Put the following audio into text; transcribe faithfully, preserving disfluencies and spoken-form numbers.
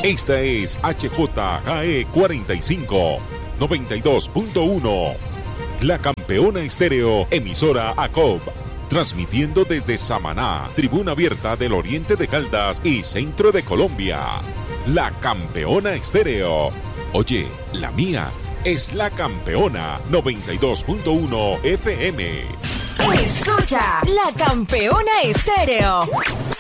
Esta es H J K E cuarenta y cinco, noventa y dos punto uno. La Campeona Estéreo, emisora A C O B. Transmitiendo desde Samaná, tribuna abierta del oriente de Caldas y centro de Colombia. La Campeona Estéreo. Oye, la mía es La Campeona noventa y dos punto uno F M. Escucha La Campeona Estéreo.